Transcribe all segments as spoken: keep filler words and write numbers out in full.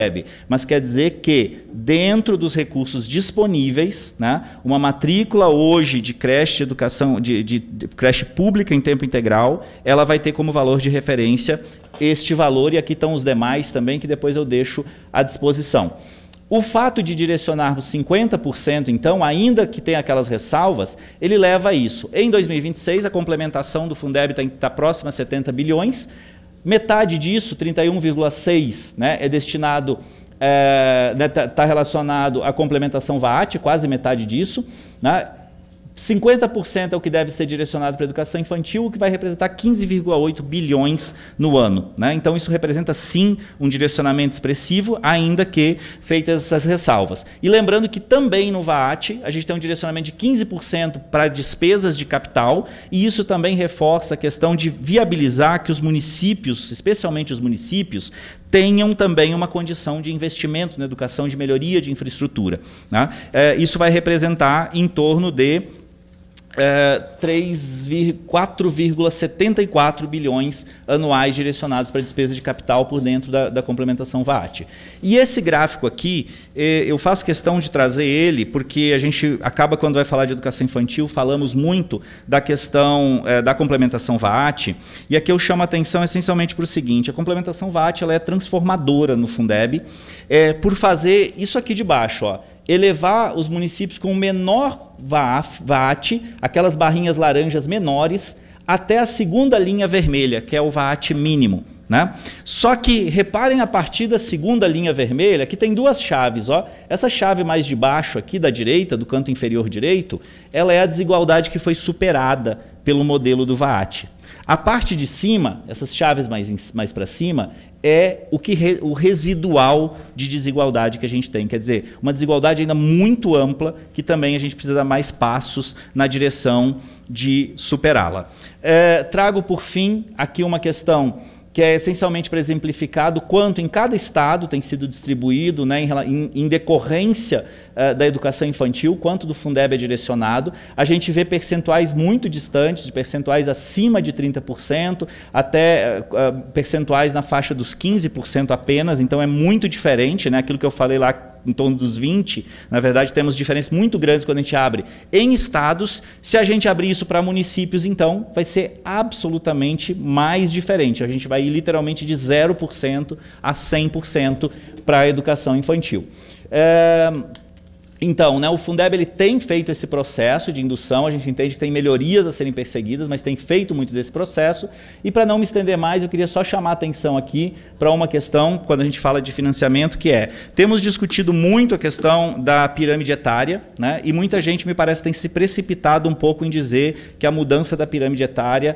mas quer dizer que, dentro dos recursos disponíveis, né, uma matrícula hoje de creche de educação, de, de, de creche pública em tempo integral, ela vai ter como valor de referência este valor, e aqui estão os demais também, que depois eu deixo à disposição. O fato de direcionarmos cinquenta por cento, então, ainda que tenha aquelas ressalvas, ele leva a isso. Em dois mil e vinte e seis, a complementação do Fundeb está tá próxima a setenta bilhões, metade disso, trinta e um vírgula seis, né, é destinado, está é, né, tá relacionado à complementação V A A T, quase metade disso, né, cinquenta por cento é o que deve ser direcionado para a educação infantil, o que vai representar quinze vírgula oito bilhões no ano, né? Então, isso representa, sim, um direcionamento expressivo, ainda que feitas essas ressalvas. E lembrando que também no V A A T, a gente tem um direcionamento de quinze por cento para despesas de capital, e isso também reforça a questão de viabilizar que os municípios, especialmente os municípios, tenham também uma condição de investimento na educação, de melhoria de infraestrutura, né? É, isso vai representar em torno de É, quatro vírgula setenta e quatro bilhões anuais direcionados para despesa de capital por dentro da, da complementação V A A T. E esse gráfico aqui, eh, eu faço questão de trazer ele, porque a gente acaba, quando vai falar de educação infantil, falamos muito da questão eh, da complementação V A A T, e aqui eu chamo a atenção essencialmente para o seguinte: a complementação V A A T ela é transformadora no Fundeb, eh, por fazer isso aqui de baixo, ó, elevar os municípios com o menor V A A T, aquelas barrinhas laranjas menores, até a segunda linha vermelha, que é o V A A T mínimo, né? Só que, reparem, a partir da segunda linha vermelha, que tem duas chaves, ó. Essa chave mais de baixo aqui, da direita, do canto inferior direito, ela é a desigualdade que foi superada pelo modelo do V A A T. A parte de cima, essas chaves mais, mais para cima, é o, que re, o residual de desigualdade que a gente tem. Quer dizer, uma desigualdade ainda muito ampla, que também a gente precisa dar mais passos na direção de superá-la. É, trago, por fim, aqui uma questão que é essencialmente para exemplificar do quanto em cada estado tem sido distribuído, né, em, em decorrência uh, da educação infantil, quanto do Fundeb é direcionado. A gente vê percentuais muito distantes, de percentuais acima de trinta por cento, até uh, percentuais na faixa dos quinze por cento apenas, então é muito diferente, né, aquilo que eu falei lá, em torno dos vinte, na verdade temos diferenças muito grandes quando a gente abre em estados. Se a gente abrir isso para municípios, então, vai ser absolutamente mais diferente. A gente vai ir literalmente de zero por cento a cem por cento para a educação infantil. É... Então, né, o Fundeb ele tem feito esse processo de indução, a gente entende que tem melhorias a serem perseguidas, mas tem feito muito desse processo. E para não me estender mais, eu queria só chamar a atenção aqui para uma questão, quando a gente fala de financiamento, que é, temos discutido muito a questão da pirâmide etária, né, e muita gente, me parece, tem se precipitado um pouco em dizer que a mudança da pirâmide etária,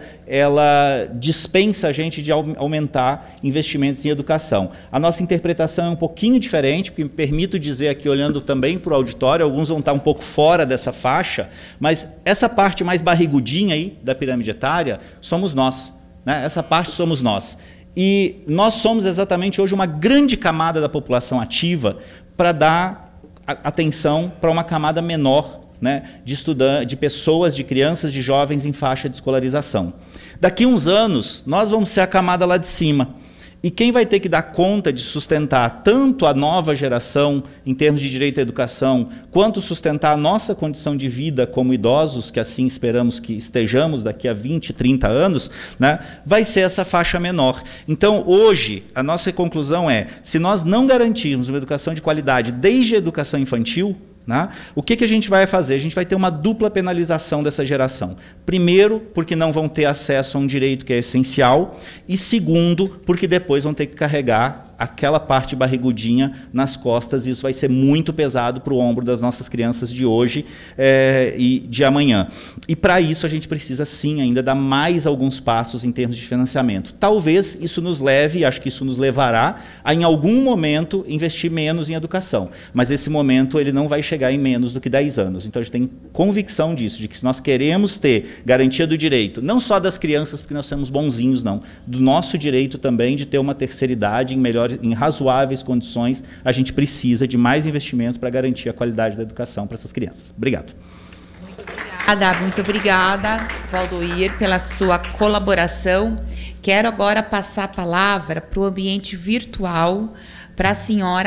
ela dispensa a gente de aumentar investimentos em educação. A nossa interpretação é um pouquinho diferente, porque me permito dizer aqui, olhando também para o auditório, alguns vão estar um pouco fora dessa faixa, mas essa parte mais barrigudinha aí da pirâmide etária somos nós, né? Essa parte somos nós. E nós somos exatamente hoje uma grande camada da população ativa para dar atenção para uma camada menor, né, de estudantes, de pessoas, de crianças, de jovens em faixa de escolarização. Daqui a uns anos, nós vamos ser a camada lá de cima. E quem vai ter que dar conta de sustentar tanto a nova geração, em termos de direito à educação, quanto sustentar a nossa condição de vida como idosos, que assim esperamos que estejamos daqui a vinte, trinta anos, né, vai ser essa faixa menor. Então, hoje, a nossa conclusão é, se nós não garantirmos uma educação de qualidade desde a educação infantil, né, o que, que a gente vai fazer? A gente vai ter uma dupla penalização dessa geração. Primeiro, porque não vão ter acesso a um direito que é essencial, e segundo, porque depois vão ter que carregar aquela parte barrigudinha nas costas, e isso vai ser muito pesado para o ombro das nossas crianças de hoje é, e de amanhã. E para isso a gente precisa sim ainda dar mais alguns passos em termos de financiamento. Talvez isso nos leve, acho que isso nos levará a em algum momento investir menos em educação, mas esse momento ele não vai chegar em menos do que dez anos. Então a gente tem convicção disso, de que se nós queremos ter garantia do direito, não só das crianças porque nós somos bonzinhos, não, do nosso direito também de ter uma terceira idade em melhor em razoáveis condições, a gente precisa de mais investimentos para garantir a qualidade da educação para essas crianças. Obrigado. Muito obrigada, muito obrigada, Valdoir, pela sua colaboração. Quero agora passar a palavra para o ambiente virtual, para a senhora